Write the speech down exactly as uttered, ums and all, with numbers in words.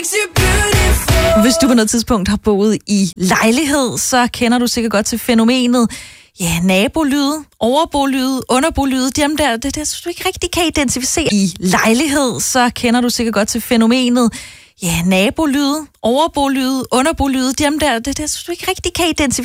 Hvis du på noget tidspunkt har boet i lejlighed, så kender du sikkert godt til fænomenet. Ja, nabolyde, overbolyde, underbolyde, dem der, det der, du ikke rigtig kan identificere. I lejlighed, så kender du sikkert godt til fænomenet. Ja, nabolyde, overbolyde, underbolyde, dem der, det der, du ikke rigtig kan identificere.